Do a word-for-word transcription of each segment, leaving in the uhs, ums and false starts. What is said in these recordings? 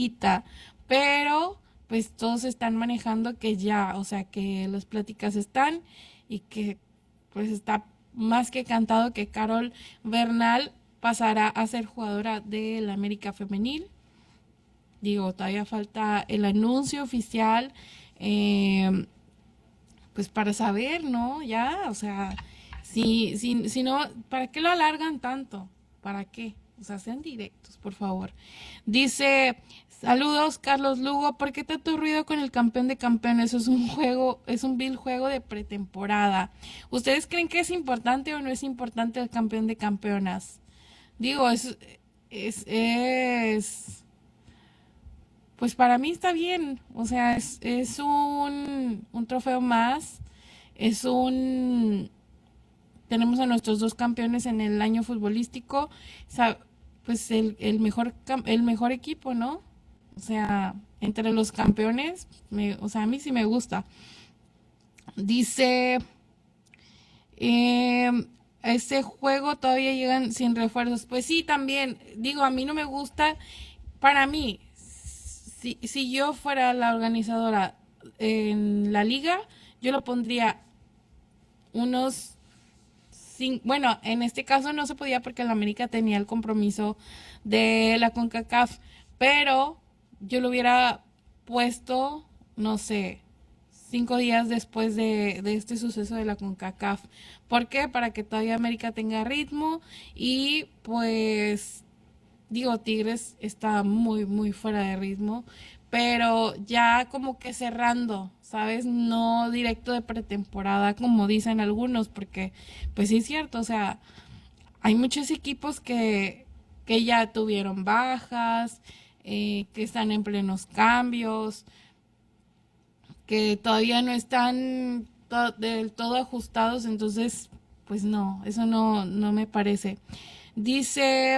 ahorita, pero pues todos están manejando que ya, o sea, que las pláticas están y que pues está más que cantado que Carol Bernal pasará a ser jugadora del América Femenil. Digo, todavía falta el anuncio oficial, eh, pues para saber, ¿no? Ya, o sea, si, si, si no, ¿para qué lo alargan tanto? ¿Para qué? O sea, sean directos, por favor. Dice, saludos, Carlos Lugo, ¿por qué tanto ruido con el campeón de campeones? Es un juego, es un vil juego de pretemporada. ¿Ustedes creen que es importante o no es importante el campeón de campeonas? Digo, es, es, es, pues para mí está bien, o sea, es, es un, un trofeo más, es un, tenemos a nuestros dos campeones en el año futbolístico, o sea, pues el, el mejor, el mejor equipo, ¿no? O sea, entre los campeones, me, o sea, a mí sí me gusta. Dice, eh, ese juego todavía llegan sin refuerzos. Pues sí, también, digo, a mí no me gusta, para mí, si, si yo fuera la organizadora en la liga, yo lo pondría unos cinco, bueno, en este caso no se podía porque el América tenía el compromiso de la CONCACAF, pero yo lo hubiera puesto, no sé, cinco días después de, de este suceso de la CONCACAF. ¿Por qué? Para que todavía América tenga ritmo y pues digo, Tigres está muy, muy fuera de ritmo, pero ya como que cerrando, ¿sabes? No directo de pretemporada, como dicen algunos, porque pues sí es cierto, o sea, hay muchos equipos que, que ya tuvieron bajas, eh, que están en plenos cambios, que todavía no están to del todo ajustados, entonces, pues no, eso no, no me parece. Dice,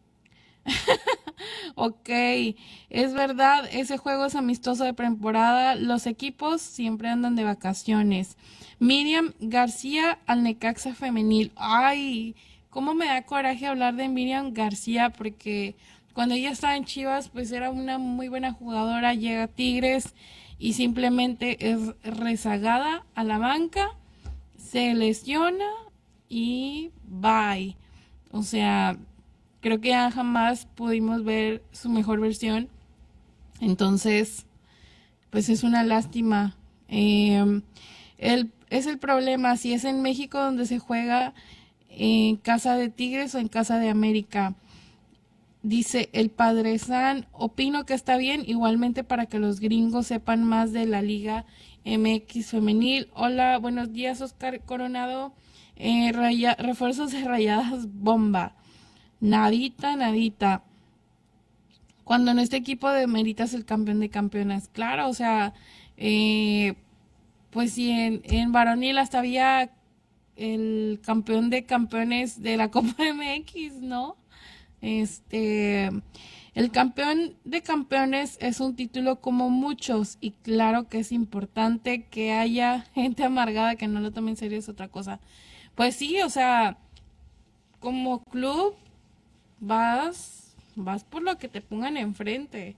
ok, es verdad, ese juego es amistoso de pretemporada. Los equipos siempre andan de vacaciones. Miriam García al Necaxa femenil. Ay, cómo me da coraje hablar de Miriam García porque cuando ella estaba en Chivas, pues era una muy buena jugadora. Llega a Tigres y simplemente es rezagada a la banca, se lesiona y bye. O sea, creo que ya jamás pudimos ver su mejor versión. Entonces, pues es una lástima. Eh, el, es el problema, si es en México donde se juega, en casa de Tigres o en casa de América. Dice el Padre San, opino que está bien, igualmente para que los gringos sepan más de la Liga M X femenil. Hola, buenos días, Oscar Coronado. Eh, raya, refuerzos de Rayadas Bomba. Nadita, nadita. Cuando en este equipo demeritas el campeón de campeonas, claro, o sea, eh, pues si en, en varonil hasta había el campeón de campeones de la Copa M X, ¿no? Este, el campeón de campeones es un título como muchos y claro que es importante que haya gente amargada que no lo tome en serio, es otra cosa. Pues sí, o sea, como club vas, vas por lo que te pongan enfrente.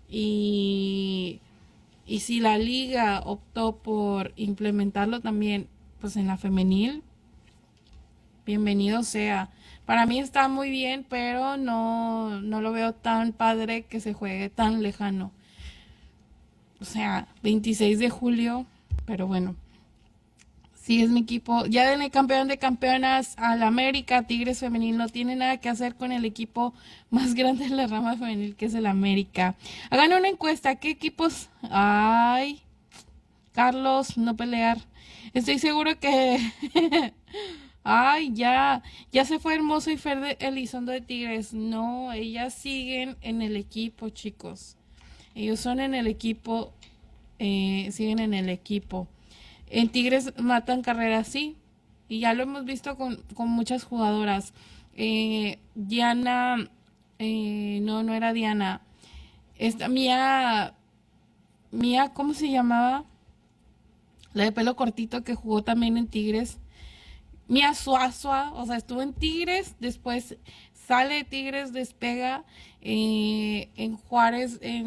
Y, y si la liga optó por implementarlo también, pues en la femenil, bienvenido sea. Para mí está muy bien, pero no, no lo veo tan padre que se juegue tan lejano. O sea, veintiséis de julio, pero bueno. Sí, es mi equipo. Ya denle campeón de campeonas al América. Tigres femenil no tiene nada que hacer con el equipo más grande de la rama femenil, que es el América. Hagan una encuesta. ¿Qué equipos? Ay, Carlos, no pelear. Estoy seguro que... Ay, ya, ya se fue Hermoso y Fer de Elizondo de Tigres. No, ellas siguen en el equipo, chicos. Ellos son en el equipo, eh, siguen en el equipo. En Tigres matan carreras, sí. Y ya lo hemos visto con, con muchas jugadoras. Eh, Diana, eh, no, no era Diana. Esta, Mía, Mía, ¿cómo se llamaba? La de pelo cortito que jugó también en Tigres. Mía Suazua, o sea, estuvo en Tigres, después sale de Tigres, despega eh, en Juárez, en